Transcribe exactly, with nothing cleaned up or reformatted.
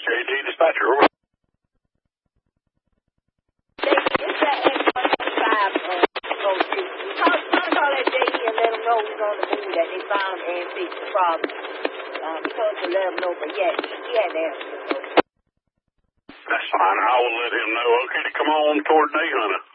J D Dispatcher. It's that X one twenty-five uh, call, call that J D and let him know he's on the move, that they found and fixed the problem. Um, told to let him know, but yeah, he, he had to answer. That's fine. I will let him know. Okay, to come on toward Day Hunter.